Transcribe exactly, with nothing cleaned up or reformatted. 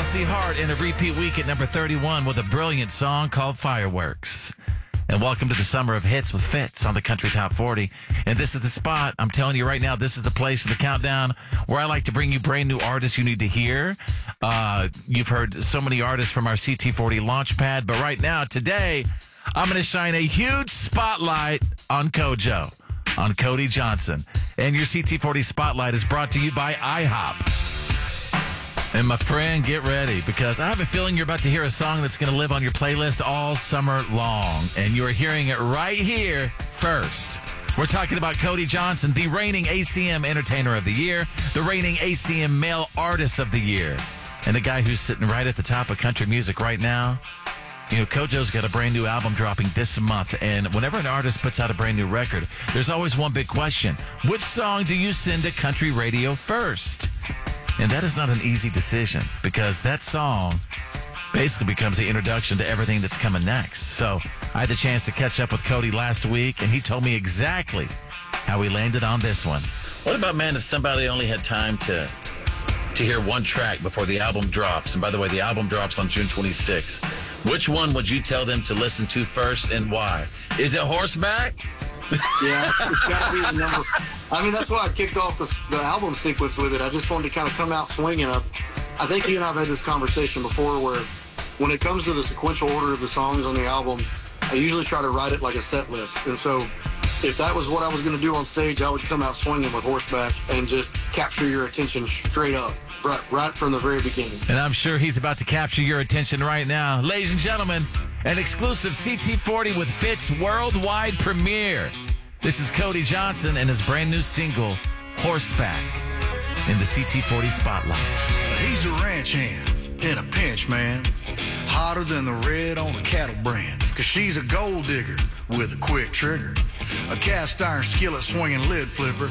Chelsea Hart in a repeat week at number thirty-one with a brilliant song called Fireworks. And welcome to the Summer of Hits with Fitz on the Country Top forty. And this is the spot. I'm telling you right now, this is the place in the countdown where I like to bring you brand new artists you need to hear. Uh, you've heard so many artists from our C T forty Launchpad, but right now, today, I'm going to shine a huge spotlight on Kojo, on Cody Johnson. And your C T forty Spotlight is brought to you by IHOP. And my friend, get ready, because I have a feeling you're about to hear a song that's going to live on your playlist all summer long. And you're hearing it right here first. We're talking about Cody Johnson, the reigning A C M Entertainer of the Year, the reigning A C M Male Artist of the Year, and a guy who's sitting right at the top of country music right now. You know, Kojo's got a brand new album dropping this month, and whenever an artist puts out a brand new record, there's always one big question. Which song do you send to country radio first? And that is not an easy decision, because that song basically becomes the introduction to everything that's coming next. So I had the chance to catch up with Cody last week, and he told me exactly how he landed on this one. What about, man, if somebody only had time to to hear one track before the album drops? And by the way, the album drops on June twenty-sixth. Which one would you tell them to listen to first, and why? Is it Horseback? Yeah, it's got to be the number. I mean, that's why I kicked off the, the album sequence with it. I just wanted to kind of come out swinging up. I think you and I have had this conversation before where when it comes to the sequential order of the songs on the album, I usually try to write it like a set list. And so if that was what I was going to do on stage, I would come out swinging with Horseback and just capture your attention straight up, right, right from the very beginning. And I'm sure he's about to capture your attention right now. Ladies and gentlemen, an exclusive C T forty with Fitz worldwide premiere. This is Cody Johnson and his brand new single, Horseback, in the C T forty Spotlight. He's a ranch hand in a pinch, man. Hotter than the red on a cattle brand. Cause she's a gold digger with a quick trigger. A cast iron skillet swinging lid flipper.